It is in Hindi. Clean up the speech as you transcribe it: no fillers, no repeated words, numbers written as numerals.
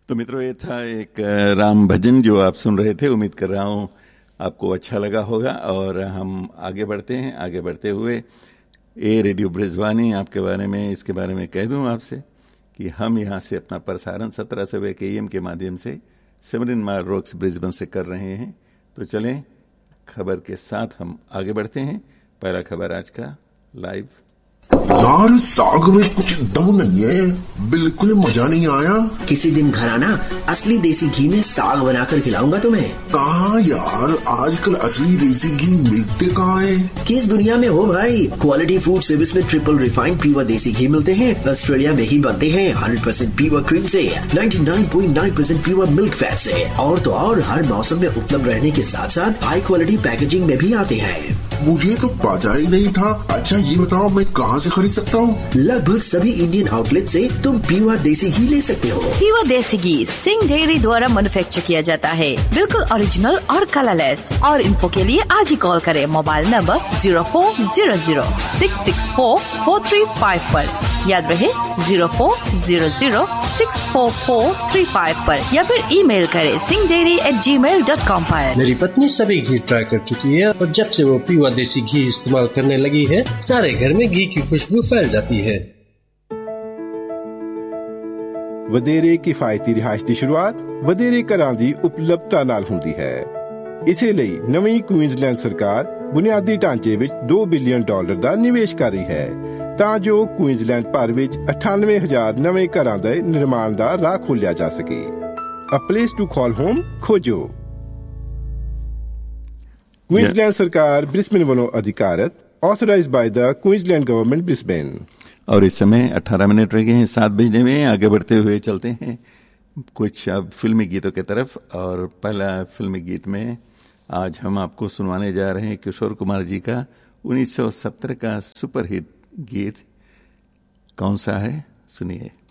तो मित्रों, ये था एक राम भजन जो आप सुन रहे थे। उम्मीद कर रहा हूँ आपको अच्छा लगा होगा। और हम आगे बढ़ते हैं। आगे बढ़ते हुए ए रेडियो ब्रिजवानी आपके बारे में, इसके बारे में कह दूं आपसे कि हम यहाँ से अपना प्रसारण 1700 KM के माध्यम से सिमरन मार रॉक्स ब्रिस्बेन से कर रहे हैं। तो चलें खबर के साथ हम आगे बढ़ते हैं। पहला खबर आज का लाइव। यार साग में कुछ दम नहीं है, बिल्कुल मजा नहीं आया। किसी दिन घर आना, असली देसी घी में साग बनाकर खिलाऊंगा तुम्हें। कहाँ यार, आजकल असली देसी घी मिलते कहाँ है? किस दुनिया में हो भाई। क्वालिटी फूड सर्विस में ट्रिपल रिफाइंड प्योर देसी घी मिलते हैं। ऑस्ट्रेलिया में ही बनते हैं 100% प्योर क्रीम से, 99.9% प्योर मिल्क फैट से। और तो और हर मौसम में उपलब्ध रहने के साथ साथ हाई क्वालिटी पैकेजिंग में भी आते हैं। मुझे तो पता ही नहीं था। अच्छा ये बताओ, मैं कहाँ से खरीद सकता हूँ? लगभग सभी इंडियन आउटलेट से तुम प्योर देसी घी ले सकते हो। प्योर देसी घी सिंह डेयरी द्वारा मैन्युफैक्चर किया जाता है, बिल्कुल ओरिजिनल और कलरलेस। और इन्फो के लिए आज ही कॉल करें मोबाइल नंबर 0400-664-4355 पर। याद रहे 0400-644-35 पर, या फिर ईमेल करें singhdairy@gmail.com पर। मेरी पत्नी सभी घी ट्राई कर चुकी है और जब से वो प्योर देसी घी इस्तेमाल करने लगी है, सारे घर में घी की खुशबू फैल जाती है। ਵਧੇਰੇ ਕਿਫਾਇਤੀ ਰਿਹਾਇਸ਼ ਦੀ ਸ਼ੁਰੂਆਤ ਵਧੇਰੇ ਘਰਾਂ ਦੀ ਉਪਲਬਧਤਾ ਨਾਲ ਹੁੰਦੀ ਹੈ। ਇਸੇ ਲਈ ਨਵੀਂ ਕੁਈਨਜ਼ਲੈਂਡ ਸਰਕਾਰ ਬੁਨਿਆਦੀ ਢਾਂਚੇ ਵਿੱਚ $2 ਬਿਲੀਅਨ ਦਾ ਨਿਵੇਸ਼ ਕਰ ਰਹੀ ਹੈ ਤਾਂ ਜੋ ਕੁਈਨਜ਼ਲੈਂਡ ਭਰ ਵਿੱਚ 98,000 ਨਵੇਂ ਘਰਾਂ ਦੇ ਨਿਰਮਾਣ ਦਾ ਰਾਹ ਖੋਲ੍ਹਿਆ ਜਾ ਸਕੇ। A place to call home खोजो। क्वींसलैंड सरकार ब्रिस्बेन वालों अधिकारत, authorised by the Queensland government Brisbane. और इस समय 18 मिनट रह गए हैं 7 बजने में। आगे बढ़ते हुए चलते हैं कुछ अब फिल्मी गीतों की तरफ। और पहला फिल्मी गीत में आज हम आपको सुनवाने जा रहे हैं किशोर कुमार जी का 1970 का सुपरहिट गीत। कौन सा है, सुनिए।